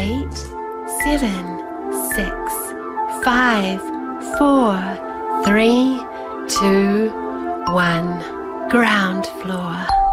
8, 7, 6, 5, 4, 3, 2, 1. Ground floor.